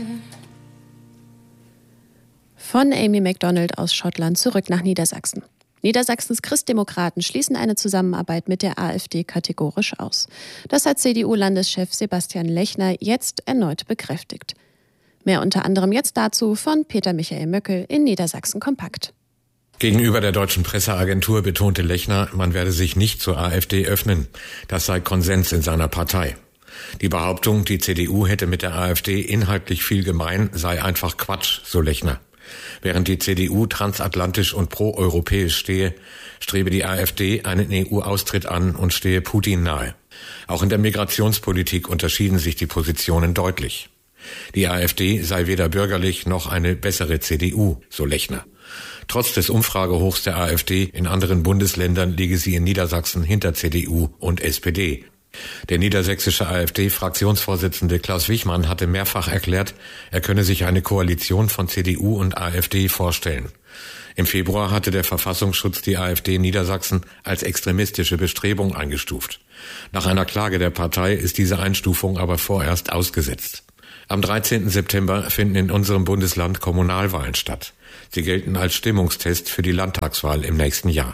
Von Amy MacDonald aus Schottland zurück nach Niedersachsen. Niedersachsens Christdemokraten schließen eine Zusammenarbeit mit der AfD kategorisch aus. Das hat CDU-Landeschef Sebastian Lechner jetzt erneut bekräftigt. Mehr unter anderem jetzt dazu von Peter Michael Möckel in Niedersachsen Kompakt. Gegenüber der deutschen Presseagentur betonte Lechner, man werde sich nicht zur AfD öffnen. Das sei Konsens in seiner Partei. Die Behauptung, die CDU hätte mit der AfD inhaltlich viel gemein, sei einfach Quatsch, so Lechner. Während die CDU transatlantisch und proeuropäisch stehe, strebe die AfD einen EU-Austritt an und stehe Putin nahe. Auch in der Migrationspolitik unterschieden sich die Positionen deutlich. Die AfD sei weder bürgerlich noch eine bessere CDU, so Lechner. Trotz des Umfragehochs der AfD in anderen Bundesländern liege sie in Niedersachsen hinter CDU und SPD. Der niedersächsische AfD-Fraktionsvorsitzende Klaus Wichmann hatte mehrfach erklärt, er könne sich eine Koalition von CDU und AfD vorstellen. Im Februar hatte der Verfassungsschutz die AfD in Niedersachsen als extremistische Bestrebung eingestuft. Nach einer Klage der Partei ist diese Einstufung aber vorerst ausgesetzt. Am 13. September finden in unserem Bundesland Kommunalwahlen statt. Sie gelten als Stimmungstest für die Landtagswahl im nächsten Jahr.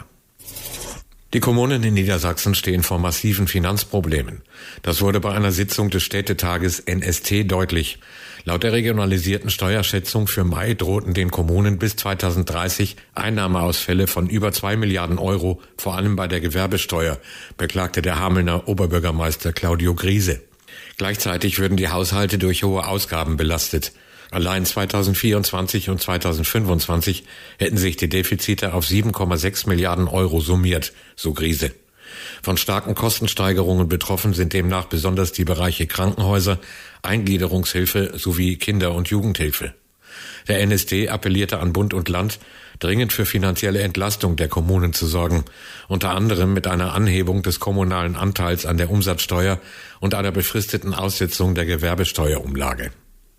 Die Kommunen in Niedersachsen stehen vor massiven Finanzproblemen. Das wurde bei einer Sitzung des Städtetages NST deutlich. Laut der regionalisierten Steuerschätzung für Mai drohten den Kommunen bis 2030 Einnahmeausfälle von über 2 Milliarden Euro, vor allem bei der Gewerbesteuer, beklagte der Hamelner Oberbürgermeister Claudio Griese. Gleichzeitig würden die Haushalte durch hohe Ausgaben belastet. Allein 2024 und 2025 hätten sich die Defizite auf 7,6 Milliarden Euro summiert, so Griese. Von starken Kostensteigerungen betroffen sind demnach besonders die Bereiche Krankenhäuser, Eingliederungshilfe sowie Kinder- und Jugendhilfe. Der NSD appellierte an Bund und Land, dringend für finanzielle Entlastung der Kommunen zu sorgen, unter anderem mit einer Anhebung des kommunalen Anteils an der Umsatzsteuer und einer befristeten Aussetzung der Gewerbesteuerumlage.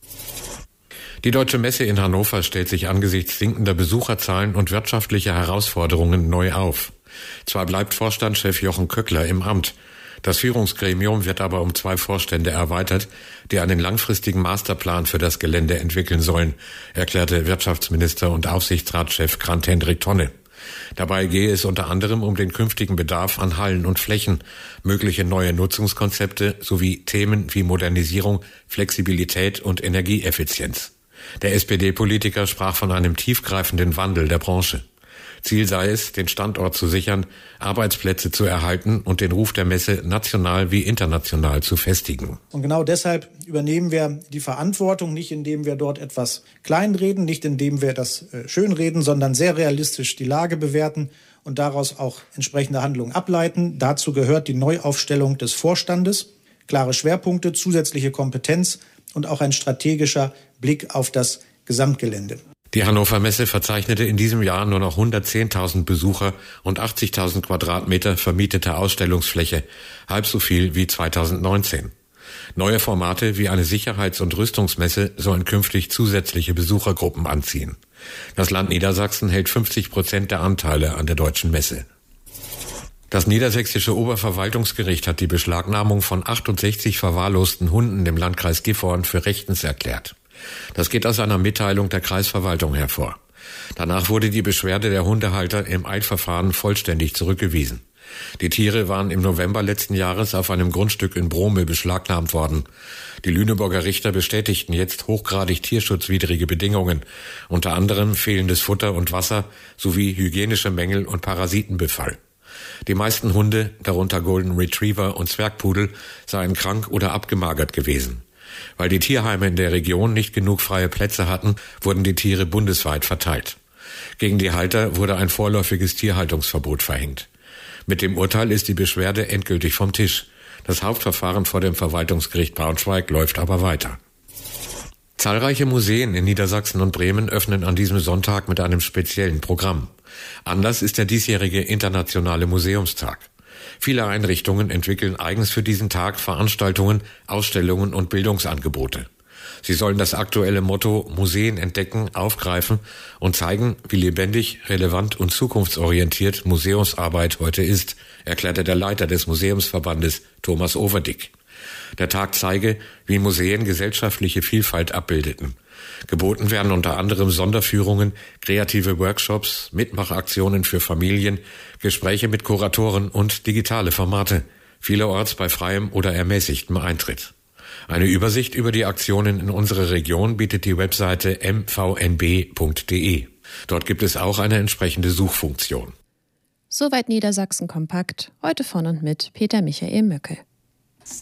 Die Deutsche Messe in Hannover stellt sich angesichts sinkender Besucherzahlen und wirtschaftlicher Herausforderungen neu auf. Zwar bleibt Vorstandschef Jochen Köckler im Amt. Das Führungsgremium wird aber um 2 Vorstände erweitert, die einen langfristigen Masterplan für das Gelände entwickeln sollen, erklärte Wirtschaftsminister und Aufsichtsratschef Grant-Hendrik Tonne. Dabei gehe es unter anderem um den künftigen Bedarf an Hallen und Flächen, mögliche neue Nutzungskonzepte sowie Themen wie Modernisierung, Flexibilität und Energieeffizienz. Der SPD-Politiker sprach von einem tiefgreifenden Wandel der Branche. Ziel sei es, den Standort zu sichern, Arbeitsplätze zu erhalten und den Ruf der Messe national wie international zu festigen. Und genau deshalb übernehmen wir die Verantwortung, nicht indem wir dort etwas kleinreden, nicht indem wir das schönreden, sondern sehr realistisch die Lage bewerten und daraus auch entsprechende Handlungen ableiten. Dazu gehört die Neuaufstellung des Vorstandes, klare Schwerpunkte, zusätzliche Kompetenz und auch ein strategischer Blick auf das Gesamtgelände. Die Hannover Messe verzeichnete in diesem Jahr nur noch 110.000 Besucher und 80.000 Quadratmeter vermietete Ausstellungsfläche, halb so viel wie 2019. Neue Formate wie eine Sicherheits- und Rüstungsmesse sollen künftig zusätzliche Besuchergruppen anziehen. Das Land Niedersachsen hält 50% der Anteile an der Deutschen Messe. Das niedersächsische Oberverwaltungsgericht hat die Beschlagnahmung von 68 verwahrlosten Hunden im Landkreis Gifhorn für rechtens erklärt. Das geht aus einer Mitteilung der Kreisverwaltung hervor. Danach wurde die Beschwerde der Hundehalter im Eilverfahren vollständig zurückgewiesen. Die Tiere waren im November letzten Jahres auf einem Grundstück in Brome beschlagnahmt worden. Die Lüneburger Richter bestätigten jetzt hochgradig tierschutzwidrige Bedingungen, unter anderem fehlendes Futter und Wasser sowie hygienische Mängel und Parasitenbefall. Die meisten Hunde, darunter Golden Retriever und Zwergpudel, seien krank oder abgemagert gewesen. Weil die Tierheime in der Region nicht genug freie Plätze hatten, wurden die Tiere bundesweit verteilt. Gegen die Halter wurde ein vorläufiges Tierhaltungsverbot verhängt. Mit dem Urteil ist die Beschwerde endgültig vom Tisch. Das Hauptverfahren vor dem Verwaltungsgericht Braunschweig läuft aber weiter. Zahlreiche Museen in Niedersachsen und Bremen öffnen an diesem Sonntag mit einem speziellen Programm. Anlass ist der diesjährige Internationale Museumstag. Viele Einrichtungen entwickeln eigens für diesen Tag Veranstaltungen, Ausstellungen und Bildungsangebote. Sie sollen das aktuelle Motto Museen entdecken, aufgreifen und zeigen, wie lebendig, relevant und zukunftsorientiert Museumsarbeit heute ist, erklärte der Leiter des Museumsverbandes Thomas Overdick. Der Tag zeige, wie Museen gesellschaftliche Vielfalt abbildeten. Geboten werden unter anderem Sonderführungen, kreative Workshops, Mitmachaktionen für Familien, Gespräche mit Kuratoren und digitale Formate, vielerorts bei freiem oder ermäßigtem Eintritt. Eine Übersicht über die Aktionen in unserer Region bietet die Webseite mvnb.de. Dort gibt es auch eine entsprechende Suchfunktion. Soweit Niedersachsen kompakt, heute von und mit Peter Michael Möckel.